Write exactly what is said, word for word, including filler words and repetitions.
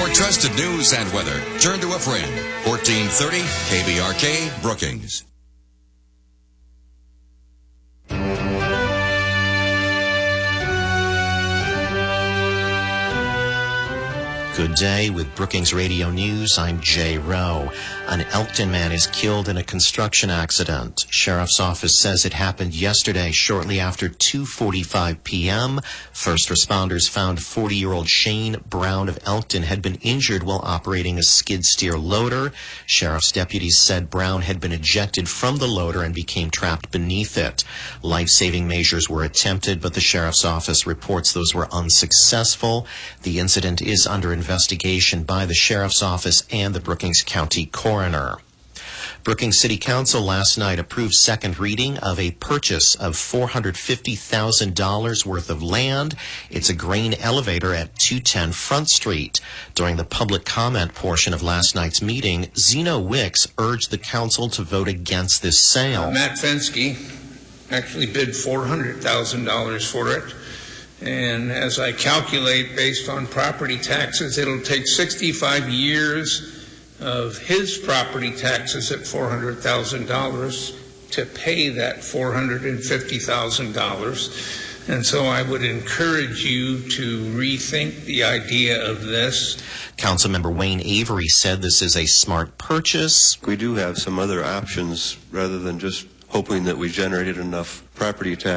For trusted news and weather, turn to a friend. fourteen thirty K B R K, Brookings. Good day with Brookings Radio News. I'm Jay Rowe. An Elkton man is killed in a construction accident. Sheriff's office says it happened yesterday shortly after two forty-five p.m. First responders found forty-year-old Shane Brown of Elkton had been injured while operating a skid steer loader. Sheriff's deputies said Brown had been ejected from the loader and became trapped beneath it. Life-saving measures were attempted, but the sheriff's office reports those were unsuccessful. The incident is under investigation. investigation by the Sheriff's Office and the Brookings County Coroner. Brookings City Council last night approved second reading of a purchase of four hundred fifty thousand dollars worth of land. It's a grain elevator at two ten Front Street. During the public comment portion of last night's meeting, Zeno Wicks urged the council to vote against this sale. Uh, Matt Fensky actually bid four hundred thousand dollars for it. And as I calculate based on property taxes, it'll take sixty-five years of his property taxes at four hundred thousand dollars to pay that four hundred fifty thousand dollars. And so I would encourage you to rethink the idea of this. Councilmember Wayne Avery said this is a smart purchase. We do have some other options rather than just hoping that we generated enough property tax